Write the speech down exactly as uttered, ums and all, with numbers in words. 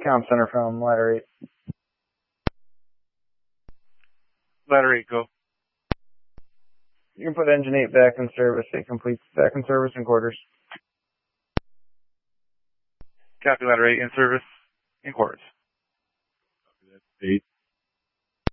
Comm Center from Ladder eight. Ladder eight, go. You can put engine eight back in service. It completes back in service in quarters. Copy, Ladder eight in service in quarters. Eight.